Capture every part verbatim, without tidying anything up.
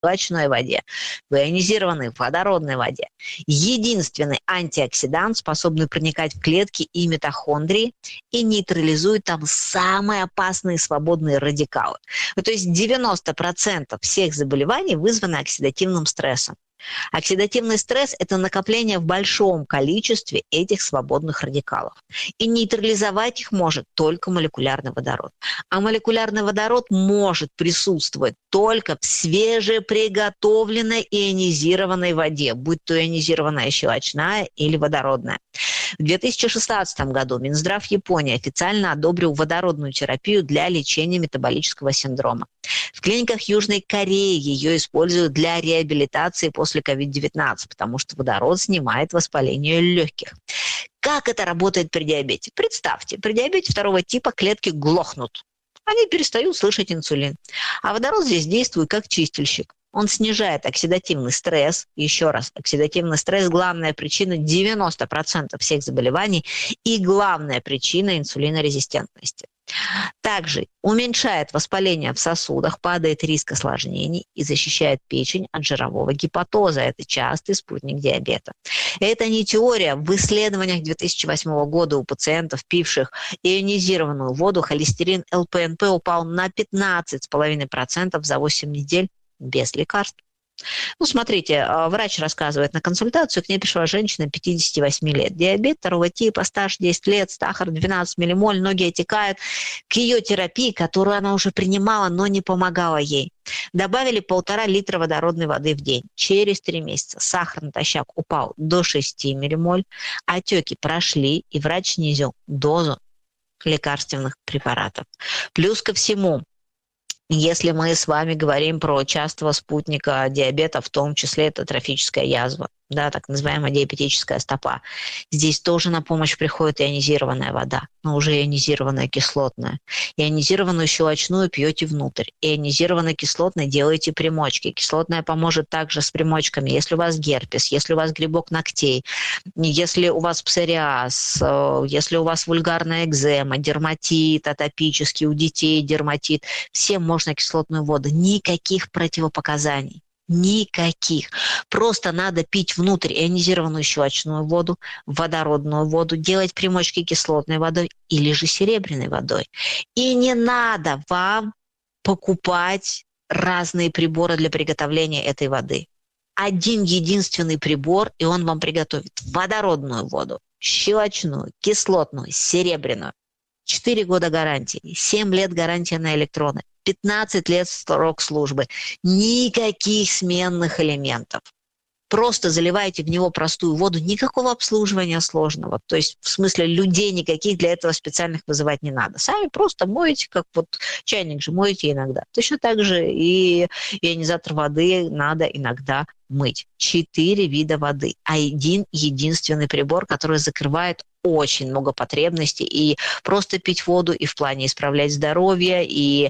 щелочной воде, в ионизированной водородной воде. Единственный антиоксидант, способный проникать в клетки и митохондрии и нейтрализует там самые опасные свободные радикалы. То есть девяносто процентов всех заболеваний вызваны оксидативным стрессом. Оксидативный стресс – это накопление в большом количестве этих свободных радикалов. И нейтрализовать их может только молекулярный водород. А молекулярный водород может присутствовать только в свежеприготовленной ионизированной воде, будь то ионизированная щелочная или водородная. В две тысячи шестнадцатом году Минздрав Японии официально одобрил водородную терапию для лечения метаболического синдрома. В клиниках Южной Кореи ее используют для реабилитации после ковид девятнадцать, потому что водород снимает воспаление легких. Как это работает при диабете? Представьте, при диабете второго типа клетки глохнут. Они перестают слышать инсулин. А водород здесь действует как чистильщик. Он снижает оксидативный стресс. Еще раз, оксидативный стресс – главная причина девяноста процентов всех заболеваний и главная причина инсулинорезистентности. Также уменьшает воспаление в сосудах, падает риск осложнений и защищает печень от жирового гепатоза. Это частый спутник диабета. Это не теория. В исследованиях две тысячи восьмого года у пациентов, пивших ионизированную воду, холестерин эл пэ эн пэ упал на пятнадцать целых пять десятых процента за восемь недель без лекарств. Ну, смотрите, врач рассказывает на консультацию, к ней пришла женщина пятидесяти восьми лет. Диабет второго типа, стаж десять лет, сахар двенадцать миллимоль, ноги отекают. К ее терапии, которую она уже принимала, но не помогала ей, добавили полтора литра водородной воды в день. Через три месяца сахар натощак упал до шести миллимоль, отеки прошли, и врач снизил дозу лекарственных препаратов. Плюс ко всему, если мы с вами говорим про частого спутника диабета, в том числе это трофическая язва, да, так называемая диабетическая стопа, здесь тоже на помощь приходит ионизированная вода, но уже ионизированная кислотная. Ионизированную щелочную пьете внутрь, ионизированной кислотной делаете примочки. Кислотная поможет также с примочками, если у вас герпес, если у вас грибок ногтей, если у вас псориаз, если у вас вульгарная экзема, дерматит атопический, у детей дерматит, всем можно кислотную воду. Никаких противопоказаний. Никаких. Просто надо пить внутрь ионизированную щелочную воду, водородную воду, делать примочки кислотной водой или же серебряной водой. И не надо вам покупать разные приборы для приготовления этой воды. Один единственный прибор, и он вам приготовит водородную воду, щелочную, кислотную, серебряную. четыре года гарантии, семь лет гарантия на электроны, пятнадцать лет срок службы. Никаких сменных элементов. Просто заливаете в него простую воду, никакого обслуживания сложного. То есть в смысле людей никаких для этого специальных вызывать не надо. Сами просто моете, как вот чайник же моете иногда. Точно так же и ионизатор воды надо иногда мыть. Четыре вида воды. Один единственный прибор, который закрывает очень много потребностей, и просто пить воду, и в плане исправлять здоровье, и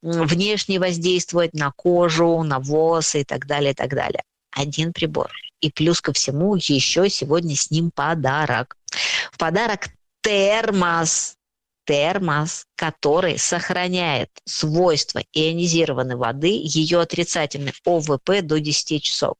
внешне воздействовать на кожу, на волосы и так далее, и так далее. Один прибор. И плюс ко всему еще сегодня с ним подарок. В подарок термос. Термос, который сохраняет свойства ионизированной воды, ее отрицательный о вэ пэ до десяти часов.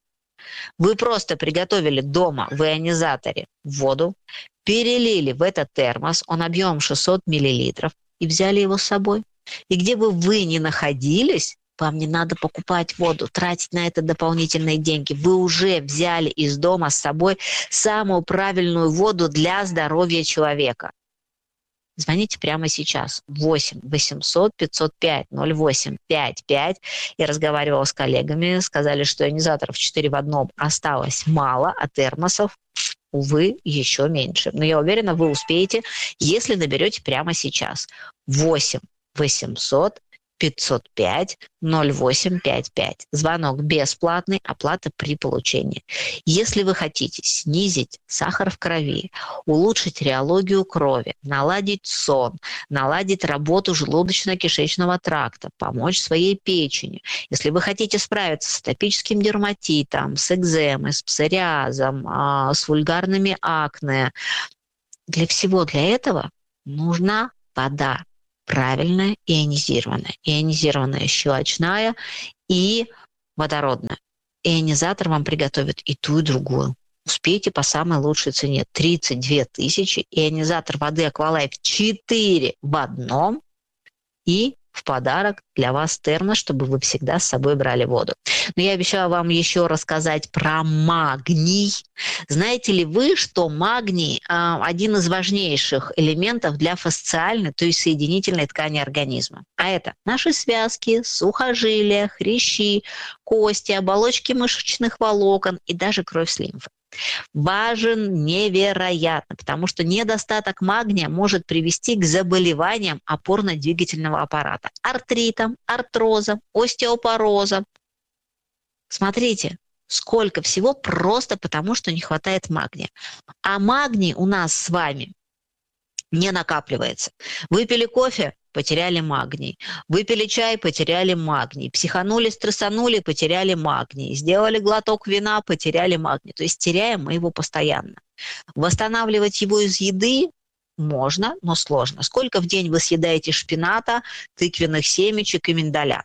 Вы просто приготовили дома в ионизаторе воду, перелили в этот термос, он объемом шестьсот миллилитров, и взяли его с собой. И где бы вы ни находились, вам не надо покупать воду, тратить на это дополнительные деньги. Вы уже взяли из дома с собой самую правильную воду для здоровья человека. Звоните прямо сейчас. восемь восемьсот пятьсот пять ноль восемь пятьдесят пять. Я разговаривала с коллегами, сказали, что ионизаторов четыре в одном осталось мало, а термосов, увы, еще меньше. Но я уверена, вы успеете, если наберете прямо сейчас. восемь восемьсот пятьсот пять ноль восемь пятьдесят пять. Звонок бесплатный, оплата при получении. Если вы хотите снизить сахар в крови, улучшить реологию крови, наладить сон, наладить работу желудочно-кишечного тракта, помочь своей печени, если вы хотите справиться с атопическим дерматитом, с экземой, с псориазом, с вульгарными акне, для всего для этого нужна вода. Правильная ионизированная. Ионизированная щелочная и водородная. Ионизатор вам приготовит и ту, и другую. Успейте по самой лучшей цене. тридцать две тысячи, ионизатор воды Aqualife четыре в одном и в подарок для вас термос, чтобы вы всегда с собой брали воду. Но я обещала вам еще рассказать про магний. Знаете ли вы, что магний – один из важнейших элементов для фасциальной, то есть соединительной ткани организма? А это наши связки, сухожилия, хрящи, кости, оболочки мышечных волокон и даже кровь с лимфой. Важен невероятно, потому что недостаток магния может привести к заболеваниям опорно-двигательного аппарата, артритам, артрозам, остеопорозам. Смотрите, сколько всего просто потому, что не хватает магния. А магний у нас с вами не накапливается. Выпили кофе – потеряли магний. Выпили чай – потеряли магний. Психанули, стрессанули – потеряли магний. Сделали глоток вина – потеряли магний. То есть теряем мы его постоянно. Восстанавливать его из еды можно, но сложно. Сколько в день вы съедаете шпината, тыквенных семечек и миндаля?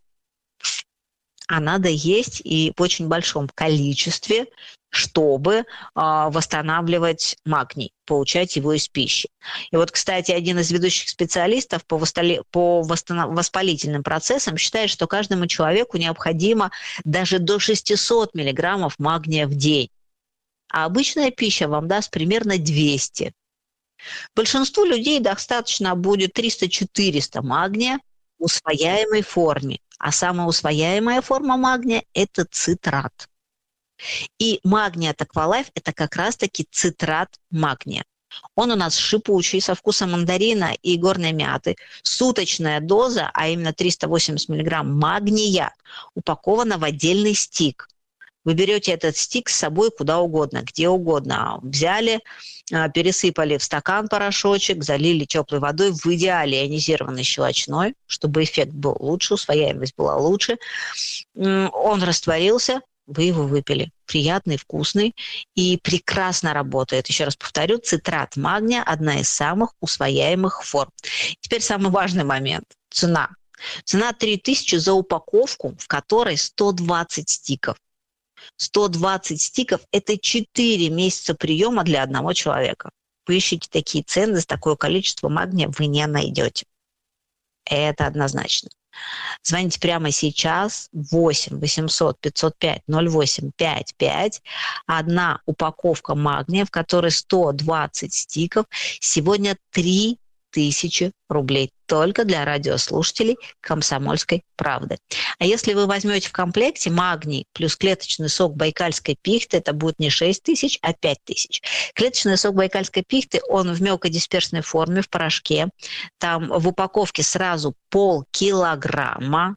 А надо есть и в очень большом количестве, чтобы э, восстанавливать магний, получать его из пищи. И вот, кстати, один из ведущих специалистов по, восстали... по восстанов... воспалительным процессам считает, что каждому человеку необходимо даже до шестьсот миллиграммов магния в день. А обычная пища вам даст примерно двести. Большинству людей достаточно будет триста-четыреста магния в усвояемой форме. А самая усвояемая форма магния – это цитрат. И магний от Aqualife – это как раз-таки цитрат магния. Он у нас шипучий, со вкусом мандарина и горной мяты. Суточная доза, а именно триста восемьдесят миллиграмм магния, упакована в отдельный стик. Вы берете этот стик с собой куда угодно, где угодно. Взяли, пересыпали в стакан порошочек, залили теплой водой, в идеале ионизированной щелочной, чтобы эффект был лучше, усвояемость была лучше. Он растворился, вы его выпили. Приятный, вкусный и прекрасно работает. Еще раз повторю, цитрат магния – одна из самых усвояемых форм. Теперь самый важный момент – цена. Цена три тысячи за упаковку, в которой сто двадцать стиков. сто двадцать стиков – это четыре месяца приема для одного человека. Поищите такие цены, за такое количество магния вы не найдете. Это однозначно. Звоните прямо сейчас восемь восемьсот пятьсот пять ноль восемь пять пять. Одна упаковка магния, в которой сто двадцать стиков. Сегодня три тысячи рублей только для радиослушателей «Комсомольской правды». А если вы возьмете в комплекте магний плюс клеточный сок байкальской пихты, это будет не шесть тысяч, а пять тысяч. Клеточный сок байкальской пихты, он в мелкодисперсной форме, в порошке. Там в упаковке сразу полкилограмма.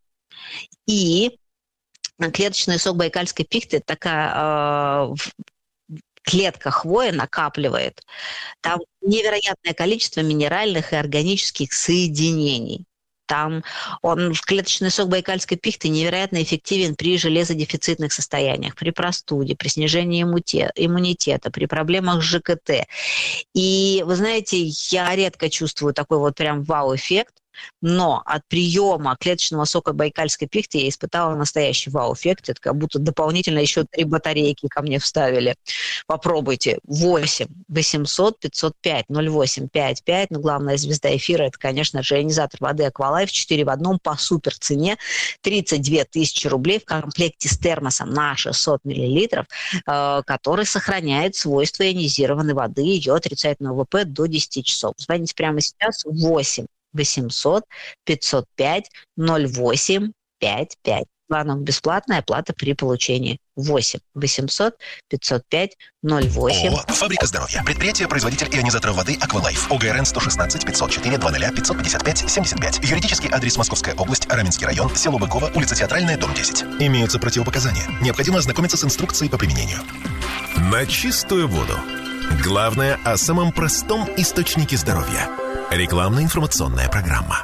И клеточный сок байкальской пихты – такая... Э, клетка хвои накапливает. Там невероятное количество минеральных и органических соединений. Там он, клеточный сок байкальской пихты невероятно эффективен при железодефицитных состояниях, при простуде, при снижении иммунитета, при проблемах с ЖКТ. И вы знаете, я редко чувствую такой вот прям вау-эффект, но от приема клеточного сока байкальской пихты я испытала настоящий вау-эффект. Это как будто дополнительно еще три батарейки ко мне вставили. Попробуйте. восемь восемьсот пятьсот пять ноль восемь пять пять. Но главная звезда эфира – это, конечно же, ионизатор воды Aqualife четыре в одном по супер цене. тридцать две тысячи рублей в комплекте с термосом на шестьсот миллилитров, который сохраняет свойства ионизированной воды, ее отрицательного вэ пэ до десяти часов. Звоните прямо сейчас восемь восемьсот пятьсот пять ноль восемь пять пять. Звонок бесплатная, оплата при получении. восемь восемьсот пятьсот пять ноль восемь. ООО «Фабрика здоровья». Предприятие-производитель ионизаторов воды Aqualife. о гэ эр эн сто шестнадцать пятьсот четыре двадцать пятьсот пятьдесят пять семьдесят пять. Юридический адрес: Московская область, Раменский район, село Быково, улица Театральная, дом десять. Имеются противопоказания. Необходимо ознакомиться с инструкцией по применению. На чистую воду. Главное о самом простом источнике здоровья. Рекламно-информационная программа.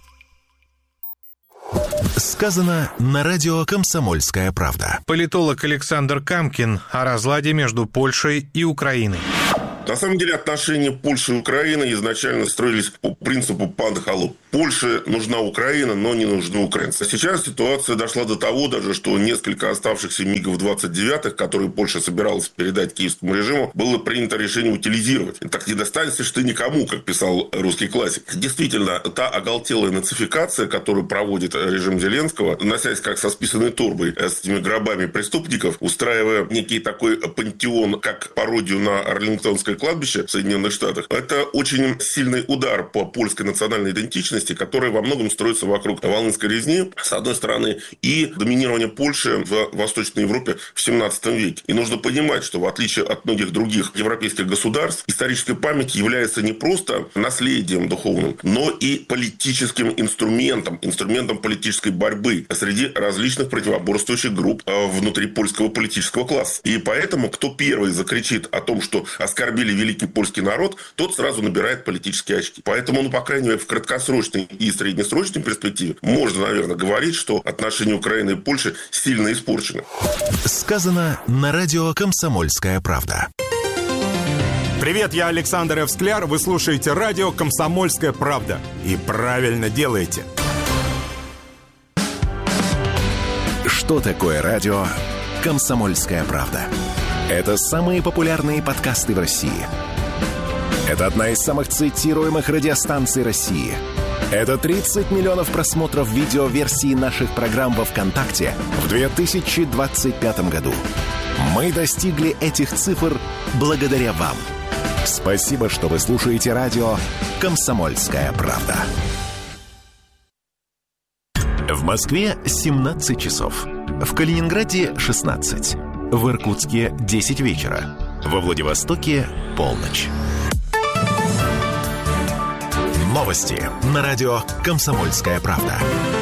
Сказано на радио «Комсомольская правда». Политолог Александр Камкин о разладе между Польшей и Украиной. На самом деле отношения Польши и Украины изначально строились по принципу «пан холоп». Польше нужна Украина, но не нужны украинцы. Сейчас ситуация дошла до того даже, что несколько оставшихся МиГов двадцать девять, которые Польша собиралась передать киевскому режиму, было принято решение утилизировать. Так не достанешься ж ты никому, как писал русский классик. Действительно, та оголтелая нацификация, которую проводит режим Зеленского, носясь как со списанной турбой с этими гробами преступников, устраивая некий такой пантеон, как пародию на Арлингтонское кладбище в Соединенных Штатах, это очень сильный удар по польской национальной идентичности, которая во многом строится вокруг Волынской резни, с одной стороны, и доминирования Польши в Восточной Европе в семнадцатом веке. И нужно понимать, что в отличие от многих других европейских государств, историческая память является не просто наследием духовным, но и политическим инструментом, инструментом политической борьбы среди различных противоборствующих групп внутри польского политического класса. И поэтому, кто первый закричит о том, что оскорбили великий польский народ, тот сразу набирает политические очки. Поэтому, ну, по крайней мере, в краткосрочной и среднесрочной перспективе можно, наверное, говорить, что отношения Украины и Польши сильно испорчены. Сказано на радио «Комсомольская правда». Привет, я Александр Ф. Скляр. Вы слушаете радио «Комсомольская правда». И правильно делаете. Что такое радио «Комсомольская правда»? Это самые популярные подкасты в России. Это одна из самых цитируемых радиостанций России. Это тридцать миллионов просмотров видеоверсии наших программ во ВКонтакте в две тысячи двадцать пятом году. Мы достигли этих цифр благодаря вам. Спасибо, что вы слушаете радио «Комсомольская правда». В Москве семнадцать часов. В Калининграде шестнадцать. В Иркутске десять вечера. Во Владивостоке полночь. Новости на радио «Комсомольская правда».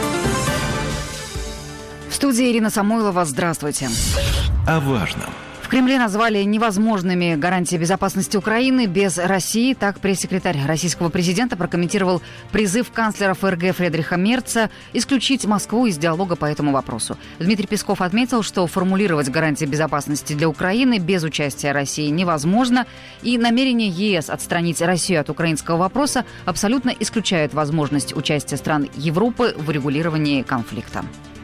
В студии Ирина Самойлова. Здравствуйте. О важном. В Кремле назвали невозможными гарантии безопасности Украины без России. Так пресс-секретарь российского президента прокомментировал призыв канцлера ФРГ Фридриха Мерца исключить Москву из диалога по этому вопросу. Дмитрий Песков отметил, что формулировать гарантии безопасности для Украины без участия России невозможно, и намерение ЕС отстранить Россию от украинского вопроса абсолютно исключает возможность участия стран Европы в урегулировании конфликта.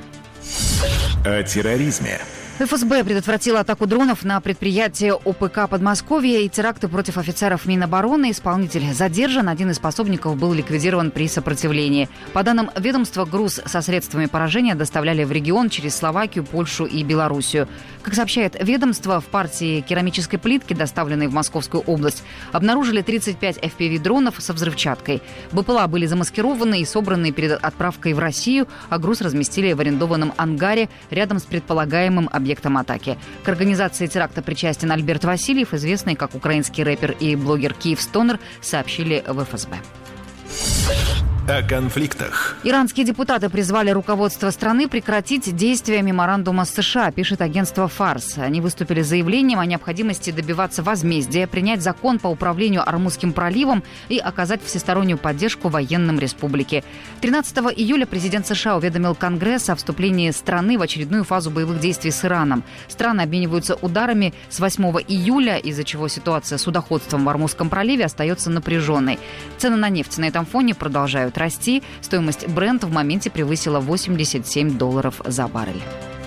О терроризме. ФСБ предотвратила атаку дронов на предприятие ОПК Подмосковья и теракты против офицеров Минобороны. Исполнитель задержан. Один из пособников был ликвидирован при сопротивлении. По данным ведомства, груз со средствами поражения доставляли в регион через Словакию, Польшу и Белоруссию. Как сообщает ведомство, в партии керамической плитки, доставленной в Московскую область, обнаружили тридцать пять эф пи ви-дронов со взрывчаткой. БПЛА были замаскированы и собраны перед отправкой в Россию, а груз разместили в арендованном ангаре рядом с предполагаемым объектом атаки. К организации теракта причастен Альберт Васильев, известный как украинский рэпер и блогер Киевстонер, сообщили в эф эс бэ. О конфликтах. Иранские депутаты призвали руководство страны прекратить действия меморандума с США, пишет агентство Фарс. Они выступили с заявлением о необходимости добиваться возмездия, принять закон по управлению Ормузским проливом и оказать всестороннюю поддержку военным республике. тринадцатого июля президент США уведомил Конгресс о вступлении страны в очередную фазу боевых действий с Ираном. Страны обмениваются ударами с восьмого июля, из-за чего ситуация с судоходством в Ормузском проливе остается напряженной. Цены на нефть на этом фоне продолжают расти. Стоимость Брент в моменте превысила восемьдесят семь долларов за баррель.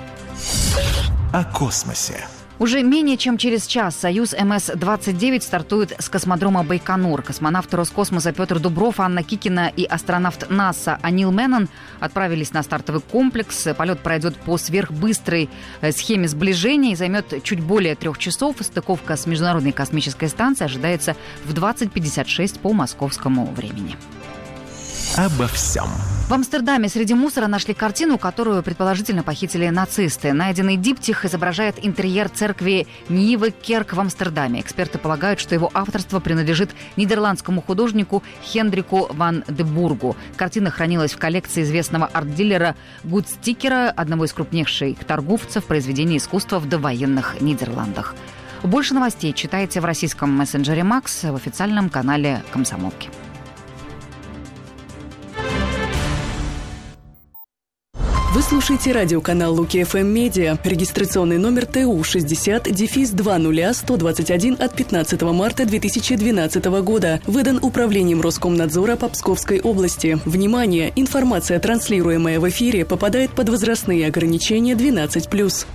О космосе. Уже менее чем через час «Союз эм эс двадцать девять» стартует с космодрома Байконур. Космонавты Роскосмоса Петр Дубров, Анна Кикина и астронавт НАСА Анил Меннон отправились на стартовый комплекс. Полет пройдет по сверхбыстрой схеме сближения и займет чуть более трех часов. Стыковка с Международной космической станцией ожидается в двадцать пятьдесят шесть по московскому времени. Обо всем. В Амстердаме среди мусора нашли картину, которую предположительно похитили нацисты. Найденный диптих изображает интерьер церкви Ньюе Керк в Амстердаме. Эксперты полагают, что его авторство принадлежит нидерландскому художнику Хендрику ван де Бургу. Картина хранилась в коллекции известного арт-дилера Гудстикера, одного из крупнейших торговцев произведений искусства в довоенных Нидерландах. Больше новостей читайте в российском мессенджере Макс в официальном канале «Комсомолки». Вы слушаете слушаете радиоканал Луки эф эм Медиа. Регистрационный номер Т У шестьдесят два ноль сто двадцать один от пятнадцатого марта две тысячи двенадцатого года. Выдан Управлением Роскомнадзора по Псковской области. Внимание! Информация, транслируемая в эфире, попадает под возрастные ограничения двенадцать плюс.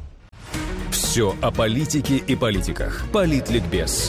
Все о политике и политиках. Политликбез.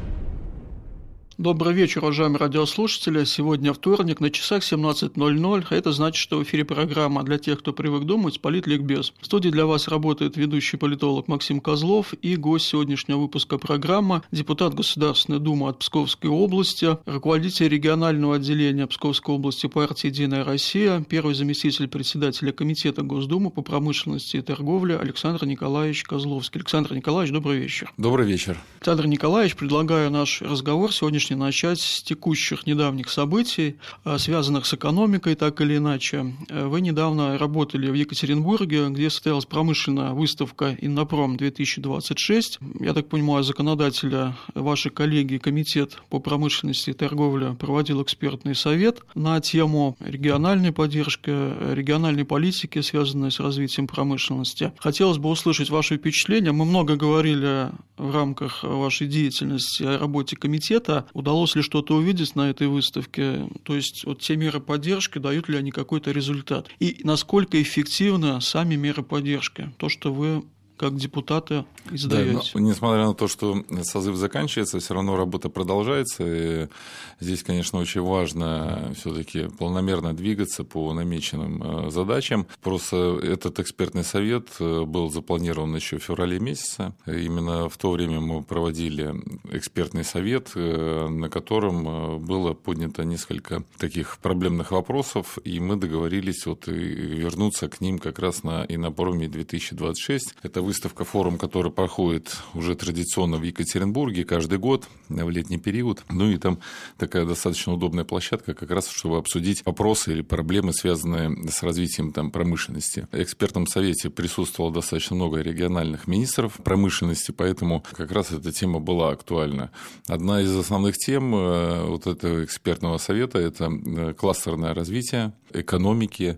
Добрый вечер, уважаемые радиослушатели. Сегодня вторник, на часах семнадцать ноль ноль. Это значит, что в эфире программа для тех, кто привык думать, «Политликбез». В студии для вас работает ведущий политолог Максим Козлов и гость сегодняшнего выпуска программы, депутат Государственной Думы от Псковской области, руководитель регионального отделения Псковской области партии «Единая Россия», первый заместитель председателя Комитета Госдумы по промышленности и торговле Александр Николаевич Козловский. Александр Николаевич, добрый вечер. Добрый вечер. Александр Николаевич, предлагаю наш разговор сегодняшний начать с текущих недавних событий, связанных с экономикой, так или иначе. Вы недавно работали в Екатеринбурге, где состоялась промышленная выставка «Иннопром-две тысячи двадцать шесть». Я так понимаю, законодателя, ваши коллеги, Комитет по промышленности и торговле проводил экспертный совет на тему региональной поддержки, региональной политики, связанной с развитием промышленности. Хотелось бы услышать ваши впечатления. Мы много говорили в рамках вашей деятельности о работе комитета. Удалось ли что-то увидеть на этой выставке? То есть вот те меры поддержки, дают ли они какой-то результат? И насколько эффективны сами меры поддержки? То, что вы как депутаты издаете. Да, несмотря на то, что созыв заканчивается, все равно работа продолжается. И здесь, конечно, очень важно все-таки планомерно двигаться по намеченным задачам. Просто этот экспертный совет был запланирован еще в феврале месяце. Именно в то время мы проводили экспертный совет, на котором было поднято несколько таких проблемных вопросов, и мы договорились вот вернуться к ним как раз на Иннопроме-две тысячи двадцать шесть. Это выставка-форум, который проходит уже традиционно в Екатеринбурге каждый год в летний период. Ну и там такая достаточно удобная площадка, как раз чтобы обсудить вопросы или проблемы, связанные с развитием там промышленности. В экспертном совете присутствовало достаточно много региональных министров промышленности, поэтому как раз эта тема была актуальна. Одна из основных тем вот этого экспертного совета – это кластерное развитие экономики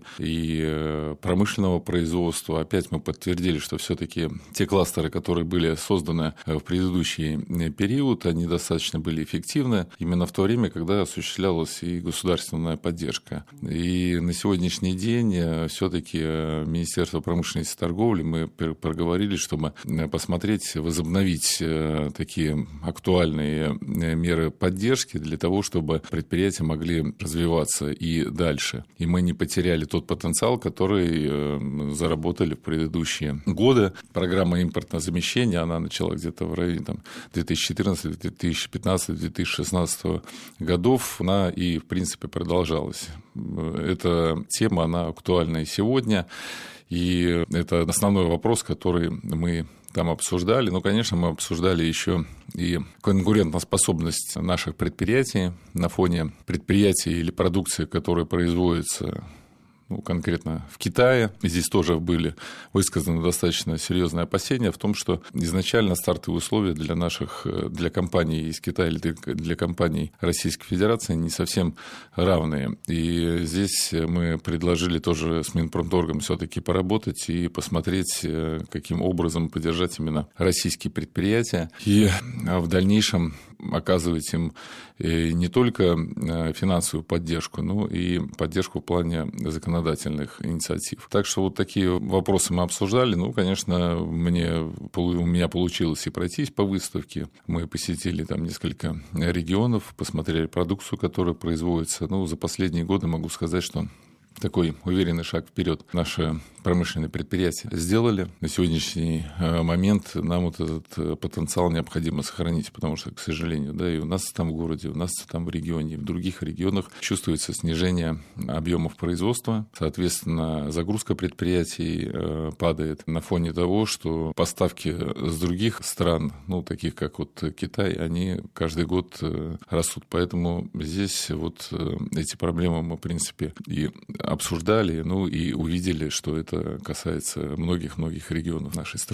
и промышленного производства. Опять мы подтвердили, что все-таки те кластеры, которые были созданы в предыдущий период, они достаточно были эффективны именно в то время, когда осуществлялась и государственная поддержка. И на сегодняшний день все-таки Министерство промышленности и торговли мы проговорили, чтобы посмотреть, возобновить такие актуальные меры поддержки для того, чтобы предприятия могли развиваться и дальше. И мы не потеряли тот потенциал, который заработали в предыдущие годы. Программа импортного замещения, она начала где-то в районе там, две тысячи четырнадцатого, две тысячи пятнадцатого, две тысячи шестнадцатого годов, она и, в принципе, продолжалась. Эта тема, она актуальна и сегодня, и это основной вопрос, который мы там обсуждали. Ну, конечно, мы обсуждали еще и конкурентоспособность наших предприятий на фоне предприятий или продукции, которая производится ну, конкретно в Китае. Здесь тоже были высказаны достаточно серьезные опасения в том, что изначально стартовые условия для наших, для компаний из Китая или для компаний Российской Федерации не совсем равные. И здесь мы предложили тоже с Минпромторгом все-таки поработать и посмотреть, каким образом поддержать именно российские предприятия и в дальнейшем оказывать им не только финансовую поддержку, но и поддержку в плане законодательных инициатив. Так что вот такие вопросы мы обсуждали. Ну, конечно, мне, у меня получилось и пройтись по выставке. Мы посетили там несколько регионов, посмотрели продукцию, которая производится. Ну, за последние годы могу сказать, что такой уверенный шаг вперед наши промышленные предприятия сделали. На сегодняшний момент нам вот этот потенциал необходимо сохранить, потому что, к сожалению, да, и у нас там в городе, у нас там в регионе, и в других регионах чувствуется снижение объемов производства. Соответственно, загрузка предприятий падает на фоне того, что поставки с других стран, ну, таких как вот Китай, они каждый год растут. Поэтому здесь вот эти проблемы мы, в принципе, и обсуждали, ну, и увидели, что это касается многих-многих регионов нашей страны.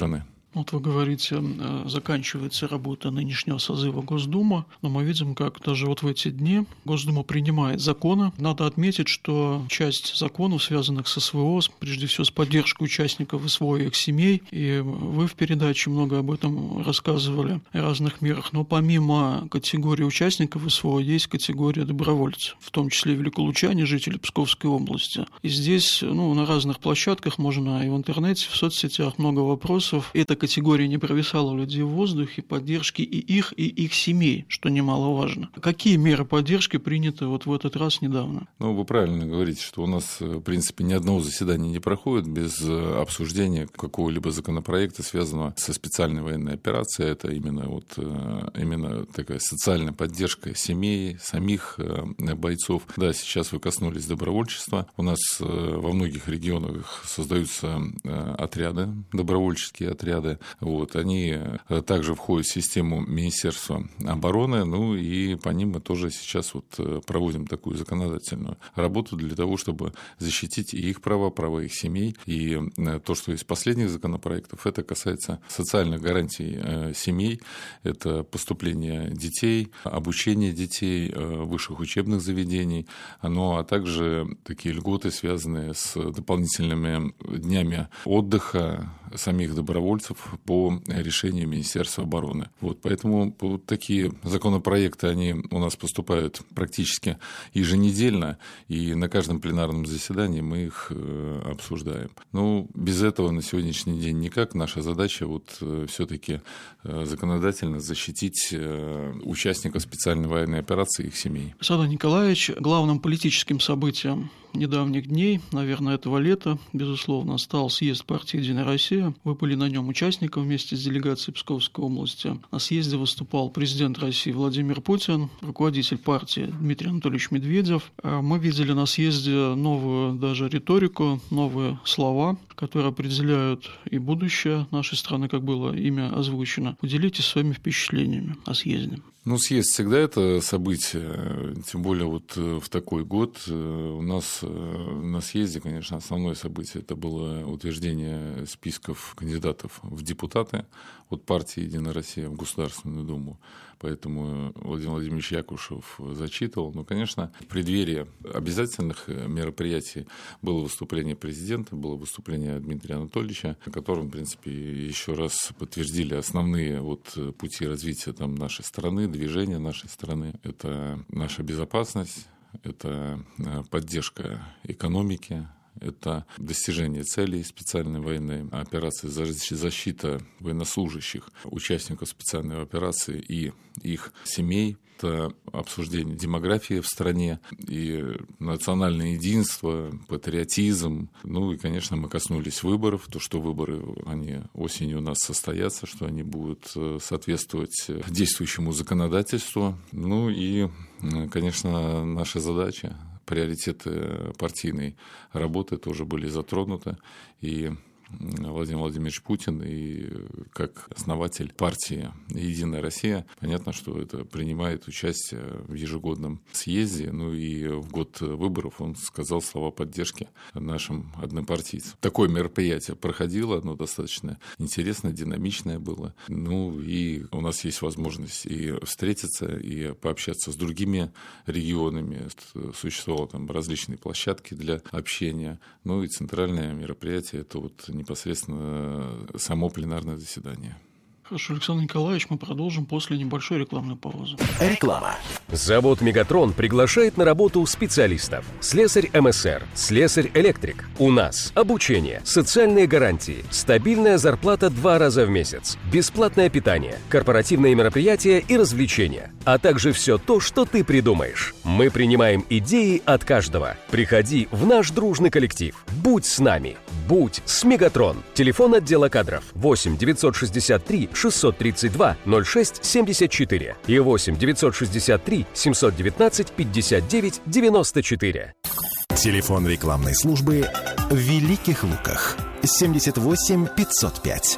Вот вы говорите, заканчивается работа нынешнего созыва Госдумы, но мы видим, как даже вот в эти дни Госдума принимает законы. Надо отметить, что часть законов, связанных с СВО, прежде всего с поддержкой участников СВО и их семей, и вы в передаче много об этом рассказывали, о разных мерах, но помимо категории участников СВО есть категория добровольцев, в том числе и великолучане, жители Псковской области. И здесь, ну, на разных площадках, можно и в интернете, в соцсетях много вопросов. Эта категория не провисала у людей в воздухе, поддержки и их, и их семей, что немаловажно. Какие меры поддержки приняты вот в этот раз недавно? Ну, вы правильно говорите, что у нас, в принципе, ни одного заседания не проходит без обсуждения какого-либо законопроекта, связанного со специальной военной операцией. Это именно, вот, именно такая социальная поддержка семей, самих бойцов. Да, сейчас вы коснулись добровольчества. У нас во многих регионах создаются отряды, добровольческие отряды. Вот, они также входят в систему Министерства обороны, ну и по ним мы тоже сейчас вот проводим такую законодательную работу для того, чтобы защитить и их права, права их семей. И то, что из последних законопроектов, это касается социальных гарантий семей, это поступление детей, обучение детей в высших учебных заведений, ну а также такие льготы, связанные с дополнительными днями отдыха самих добровольцев по решению Министерства обороны. Вот, поэтому вот такие законопроекты, они у нас поступают практически еженедельно, и на каждом пленарном заседании мы их обсуждаем. Но без этого на сегодняшний день никак. Наша задача вот все-таки законодательно защитить участников специальной военной операции и их семей. Александр Николаевич, главным политическим событием недавних дней, наверное, этого лета, безусловно, стал съезд партии «Единая Россия». Вы были на нем участником вместе с делегацией Псковской области. На съезде выступал президент России Владимир Путин, руководитель партии Дмитрий Анатольевич Медведев. Мы видели на съезде новую даже риторику, новые слова, которые определяют и будущее нашей страны, как было имя озвучено. Поделитесь своими впечатлениями о съезде. Ну, съезд всегда это событие, тем более вот в такой год. У нас на съезде, конечно, основное событие это было утверждение списков кандидатов в депутаты от партии «Единая Россия» в Государственную Думу. Поэтому Владимир Владимирович Якушев зачитывал. Но, конечно, в преддверии обязательных мероприятий было выступление президента, было выступление Дмитрия Анатольевича, в котором, в принципе, еще раз подтвердили основные вот пути развития там, нашей страны, движения нашей страны. Это наша безопасность, это поддержка экономики, это достижение целей специальной военной операции, защита военнослужащих, участников специальной операции и их семей, это обсуждение демографии в стране и национальное единство, патриотизм. Ну и, конечно, мы коснулись выборов, то, что выборы, они осенью у нас состоятся, что они будут соответствовать действующему законодательству. Ну и, конечно, наша задача, приоритеты партийной работы тоже были затронуты, и Владимир Владимирович Путин, и как основатель партии «Единая Россия», понятно, что это принимает участие в ежегодном съезде, ну и в год выборов он сказал слова поддержки нашим однопартийцам. Такое мероприятие проходило, оно достаточно интересное, динамичное было, ну и у нас есть возможность и встретиться, и пообщаться с другими регионами, существовали там различные площадки для общения, ну и центральное мероприятие – это вот непосредственно само пленарное заседание. Хорошо, Александр Николаевич, мы продолжим после небольшой рекламной паузы. Реклама. Завод «Мегатрон» приглашает на работу специалистов. Слесарь эм эс эр, слесарь-электрик. У нас обучение, социальные гарантии, стабильная зарплата два раза в месяц, бесплатное питание, корпоративные мероприятия и развлечения, а также все то, что ты придумаешь. Мы принимаем идеи от каждого. Приходи в наш дружный коллектив. Будь с нами. Будь с «Мегатрон». Телефон отдела кадров восемь девятьсот шестьдесят три шестьсот тридцать два ноль шесть семьдесят четыре и восемь девятьсот шестьдесят три семьсот девятнадцать пятьдесят девять девяносто четыре. Телефон рекламной службы в Великих Луках семьдесят восемь пятьсот пять.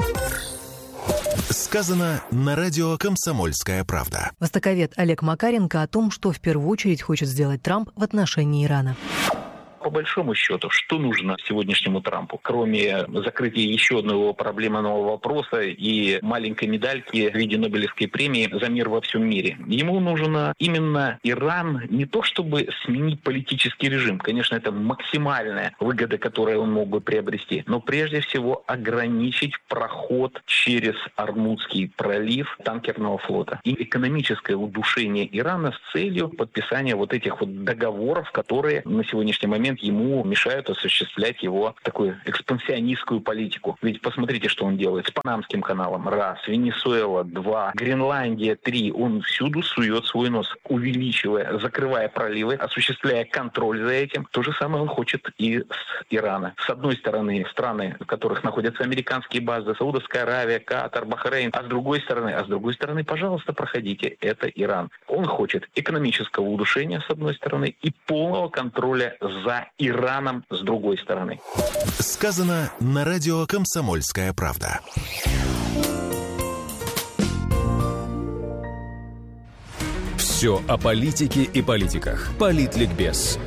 Сказано на радио «Комсомольская правда». Востоковед Олег Макаренко о том, что в первую очередь хочет сделать Трамп в отношении Ирана. По большому счету, что нужно сегодняшнему Трампу, кроме закрытия еще одного проблемного вопроса и маленькой медальки в виде Нобелевской премии за мир во всем мире? Ему нужно именно Иран не то чтобы сменить политический режим, конечно, это максимальная выгода, которую он мог бы приобрести, но прежде всего ограничить проход через Ормузский пролив танкерного флота и экономическое удушение Ирана с целью подписания вот этих вот договоров, которые на сегодняшний момент ему мешают осуществлять его такую экспансионистскую политику. Ведь посмотрите, что он делает с Панамским каналом, раз, Венесуэла, два, Гренландия, три. Он всюду сует свой нос, увеличивая, закрывая проливы, осуществляя контроль за этим. То же самое он хочет и с Ирана. С одной стороны, страны, в которых находятся американские базы, Саудовская Аравия, Катар, Бахрейн, а с другой стороны, а с другой стороны, пожалуйста, проходите, это Иран. Он хочет экономического удушения с одной стороны и полного контроля за Ираном с другой стороны. Сказано на радио «Комсомольская правда». Все о политике и политиках. Политликбез.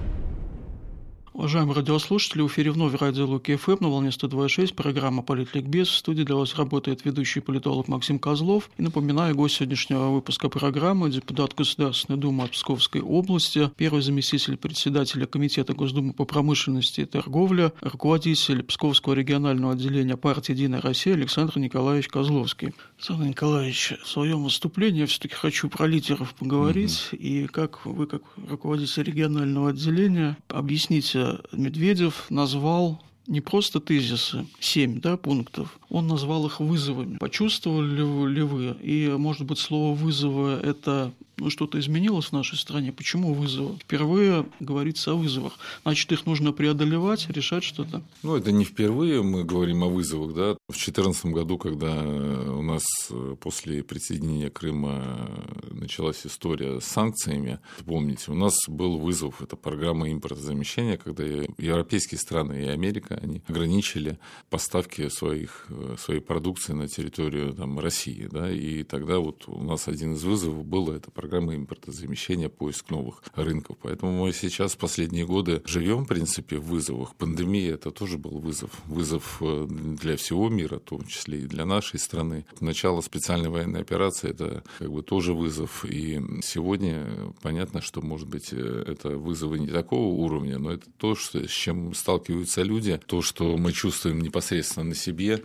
Уважаемые радиослушатели, в эфире вновь радио Луки ФМ на волне сто два и шесть, программа «Политликбез». В студии для вас работает ведущий политолог Максим Козлов. И напоминаю, гость сегодняшнего выпуска программы – депутат Государственной Думы от Псковской области, первый заместитель председателя Комитета Госдумы по промышленности и торговле, руководитель Псковского регионального отделения партии «Единая Россия» Александр Николаевич Козловский. Александр Николаевич, в своем выступлении я все-таки хочу про лидеров поговорить. Mm-hmm. И как вы, как руководитель регионального отделения, объясните, Медведев назвал не просто тезисы, семь да, пунктов, он назвал их вызовами. Почувствовали ли вы? И, может быть, слово «вызовы» — это ну, что-то изменилось в нашей стране? Почему вызовы? Впервые говорится о вызовах. Значит, их нужно преодолевать, решать что-то? Ну, это не впервые мы говорим о вызовах. Да? В две тысячи четырнадцатом году, когда у нас после присоединения Крыма началась история с санкциями, помните, у нас был вызов, это программа импортозамещения, когда европейские страны и Америка, они ограничили поставки своих, своей продукции на территорию там, России. Да? И тогда вот у нас один из вызовов был это программа импортозамещения, поиск новых рынков. Поэтому мы сейчас в последние годы живем, в принципе, в вызовах. Пандемия – это тоже был вызов. Вызов для всего мира, в том числе и для нашей страны. Начало специальной военной операции – это как бы тоже вызов. И сегодня понятно, что, может быть, это вызовы не такого уровня, но это то, что, с чем сталкиваются люди, то, что мы чувствуем непосредственно на себе.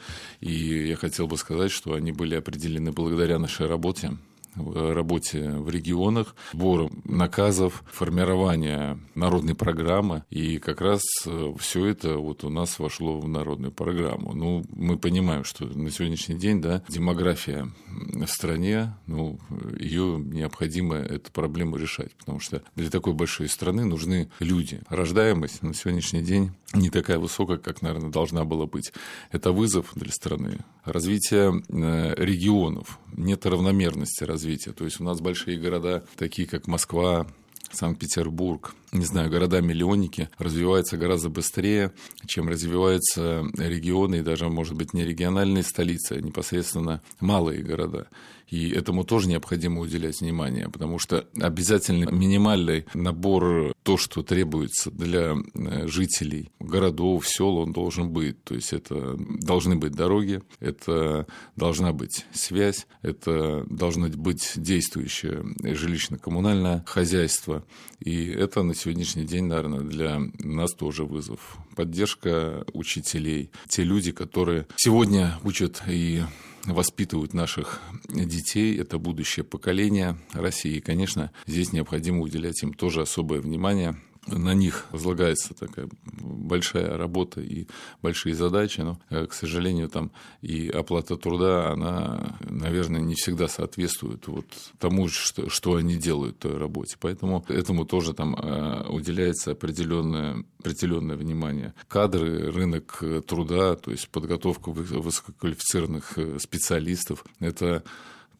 И я хотел бы сказать, что они были определены благодаря нашей работе. В работе в регионах, сбором наказов, формирование народной программы. И как раз все это вот у нас вошло в народную программу. Ну, мы понимаем, что на сегодняшний день да, демография в стране, ну, ее необходимо эту проблему решать, потому что для такой большой страны нужны люди. Рождаемость на сегодняшний день не такая высокая, как, наверное, должна была быть. Это вызов для страны. Развитие регионов. Нет равномерности развития. То есть у нас большие города, такие как Москва, Санкт-Петербург, не знаю, города-миллионники развиваются гораздо быстрее, чем развиваются регионы, и даже, может быть, не региональные столицы, а непосредственно малые города. И этому тоже необходимо уделять внимание, потому что обязательно минимальный набор, то, что требуется для жителей городов, сел, он должен быть. То есть это должны быть дороги, это должна быть связь, это должно быть действующее жилищно-коммунальное хозяйство. И это на сегодняшний день, наверное, для нас тоже вызов. Поддержка учителей. Те люди, которые сегодня учат и воспитывают наших детей, это будущее поколение России. И, конечно, здесь необходимо уделять им тоже особое внимание. На них возлагается такая большая работа и большие задачи, но, к сожалению, там и оплата труда, она, наверное, не всегда соответствует вот тому, что, что они делают в той работе. Поэтому этому тоже там уделяется определенное, определенное внимание. Кадры, рынок труда, то есть подготовка высококвалифицированных специалистов – это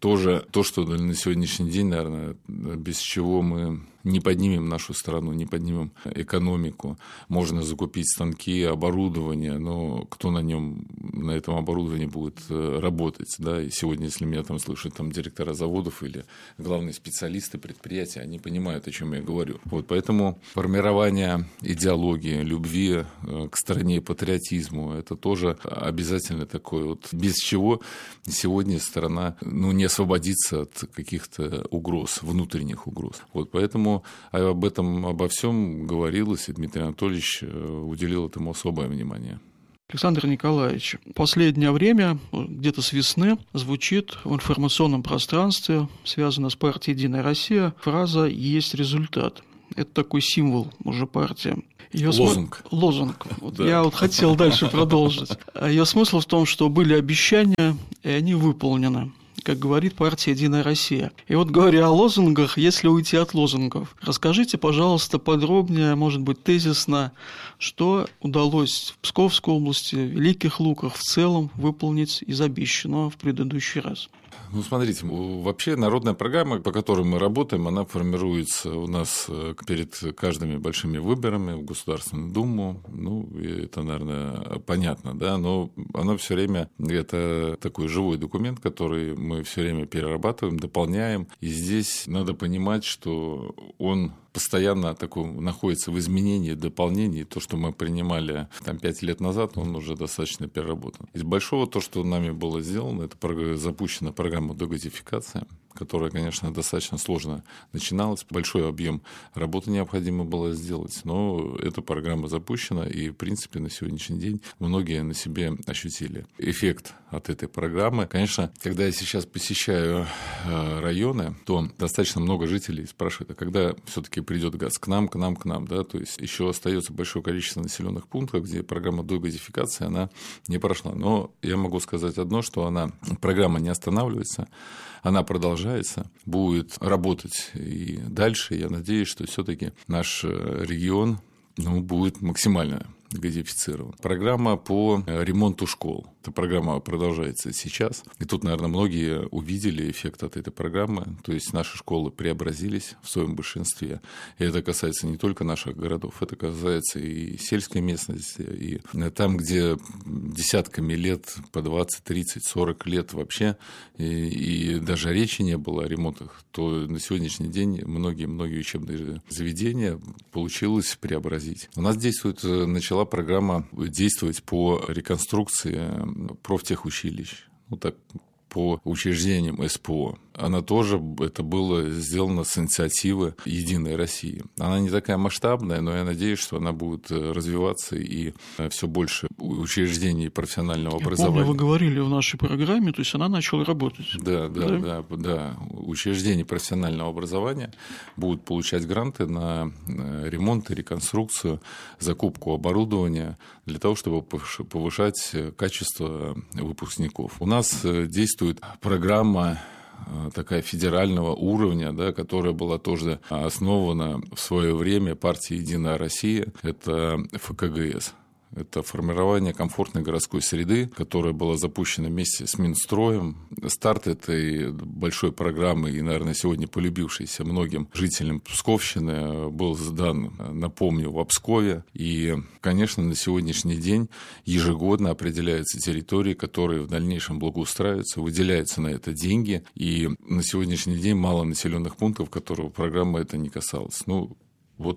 тоже то, что на сегодняшний день, наверное, без чего мы не поднимем нашу страну, не поднимем экономику. Можно закупить станки, оборудование, но кто на нем, на этом оборудовании будет работать, да? И сегодня, если меня там слышат там директора заводов или главные специалисты предприятия, они понимают, о чем я говорю. Вот поэтому формирование идеологии, любви к стране и патриотизму, это тоже обязательно такое вот, без чего сегодня страна, ну, не освободится от каких-то угроз, внутренних угроз. Вот поэтому об этом, обо всем говорилось, и Дмитрий Анатольевич уделил этому особое внимание. Александр Николаевич, в последнее время, где-то с весны, звучит в информационном пространстве, связано с партией «Единая Россия», фраза «есть результат». Это такой символ уже партии. Ее лозунг. См... Лозунг. Вот да. Я вот хотел дальше продолжить. Ее смысл в том, что были обещания, и они выполнены, как говорит партия «Единая Россия». И вот, говоря о лозунгах, если уйти от лозунгов, расскажите, пожалуйста, подробнее, может быть, тезисно, что удалось в Псковской области, в Великих Луках в целом выполнить из обещанного в предыдущий раз. Ну, смотрите, вообще народная программа, по которой мы работаем, она формируется у нас перед каждыми большими выборами в Государственную Думу. Ну, это, наверное, понятно, да, но она все время, это такой живой документ, который мы все время перерабатываем, дополняем. И здесь надо понимать, что он постоянно такой находится в изменении, дополнении. То, что мы принимали там, пять лет назад, он уже достаточно переработан. Из большого то, что нами было сделано, это запущена программа дегазификации, которая, конечно, достаточно сложно начиналась. Большой объем работы необходимо было сделать, но эта программа запущена, и, в принципе, на сегодняшний день многие на себе ощутили эффект от этой программы. Конечно, когда я сейчас посещаю районы, то достаточно много жителей спрашивают, а когда все-таки придет газ к нам, к нам, к нам, да, то есть еще остается большое количество населенных пунктов, где программа дегазификации, она не прошла. Но я могу сказать одно, что она, программа не останавливается, она продолжается, будет работать и дальше. Я надеюсь, что все-таки наш регион, ну, будет максимально газифицирован. Программа по ремонту школ. Эта программа продолжается сейчас. И тут, наверное, многие увидели эффект от этой программы. То есть наши школы преобразились в своем большинстве. И это касается не только наших городов, это касается и сельской местности, и там, где десятками лет, по двадцать, тридцать, сорок лет вообще, и, и даже речи не было о ремонтах, то на сегодняшний день многие-многие учебные заведения получилось преобразить. У нас действует, начала программа действовать по реконструкции профтехучилищ, ну так, по учреждениям СПО. Она тоже, это было сделано с инициативы «Единой России». Она не такая масштабная, но я надеюсь, что она будет развиваться и все больше учреждений профессионального я образования. Помню, вы говорили в нашей программе, то есть она начала работать. Да, да, да, да, да. Учреждения профессионального образования будут получать гранты на ремонт и реконструкцию, закупку оборудования для того, чтобы повышать качество выпускников. У нас действует программа такая федерального уровня, да, которая была тоже основана в свое время партией «Единая Россия», это эф ка гэ эс. Это формирование комфортной городской среды, которая была запущена вместе с Минстроем. Старт этой большой программы и, наверное, сегодня полюбившейся многим жителям Псковщины был сдан, напомню, в Пскове. И, конечно, на сегодняшний день ежегодно определяются территории, которые в дальнейшем благоустраиваются, выделяются на это деньги. И на сегодняшний день мало населенных пунктов, которого программа это не касалась. Ну, вот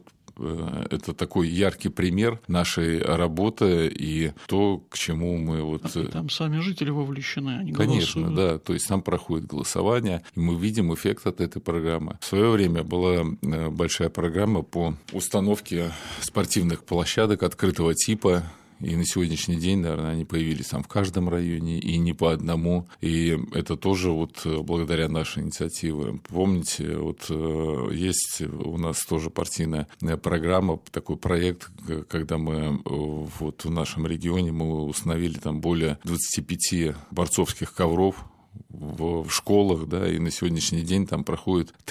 это такой яркий пример нашей работы и то, к чему мы вот... А там сами жители вовлечены, они Конечно, голосуют. Да, то есть там проходит голосование, и мы видим эффект от этой программы. В свое время была большая программа по установке спортивных площадок открытого типа. И на сегодняшний день, наверное, они появились там в каждом районе, и не по одному. И это тоже вот благодаря нашей инициативе. Помните, вот есть у нас тоже партийная программа, такой проект, когда мы вот в нашем регионе мы установили там более двадцати пяти борцовских ковров в школах, да, и на сегодняшний день там проходит